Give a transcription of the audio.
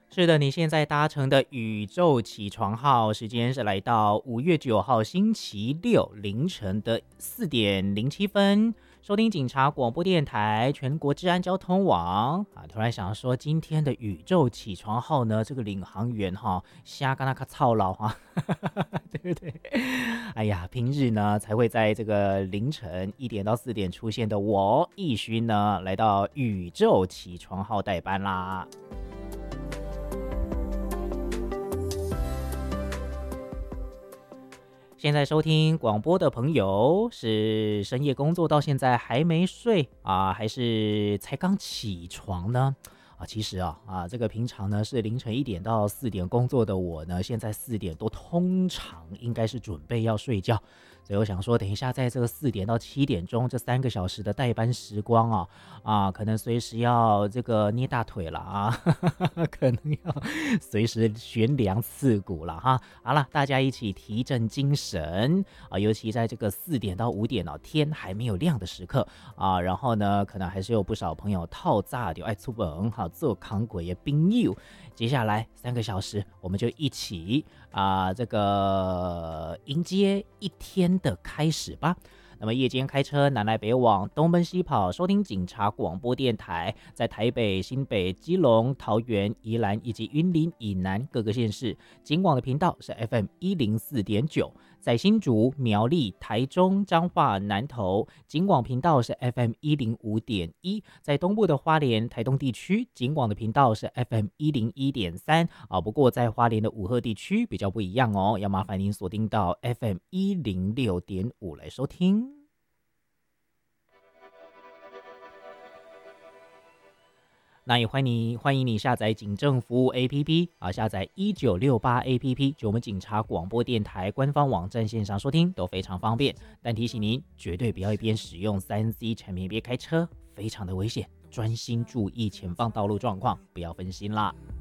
是的，你现在搭乘的宇宙起床号，时间是来到5月9号星期六凌晨的4点07分，收听警察广播电台全国治安交通网啊。突然想要说，今天的宇宙起床号呢，这个领航员哈，瞎跟他卡操劳哈，对不对？哎呀，平日呢才会在这个凌晨1点到4点出现的我奕勋呢，来到宇宙起床号代班啦。现在收听广播的朋友是深夜工作到现在还没睡啊，还是才刚起床呢？其实这个平常呢是凌晨1点到4点工作的我呢，现在4点多通常应该是准备要睡觉，所以我想说，等一下在这个4点到7点钟这3个小时的代班时光可能随时要这个捏大腿了啊，可能要随时悬梁刺股了哈。好了，大家一起提振精神尤其在这个4点到5点天还没有亮的时刻然后呢，可能还是有不少朋友套炸就爱出门做扛鬼的朋友。接下来3个小时，我们就一起这个迎接一天的开始吧。那么夜间开车南来北往东奔西跑，收听警察广播电台，在台北、新北、基隆、桃园、宜兰以及云林以南各个县市，警广的频道是 FM104.9，在新竹、苗栗、台中、彰化、南投，警广频道是 FM105.1，在东部的花莲、台东地区，警广的频道是 FM101.3不过在花莲的武赫地区比较不一样要麻烦您锁定到 FM106.5来收听。那也欢迎你下载警政服务 APP 下载1968 APP， 就我们警察广播电台官方网站线上收听都非常方便。但提醒您，绝对不要一边使用3C 产品边开车，非常的危险，专心注意前方道路状况，不要分心啦。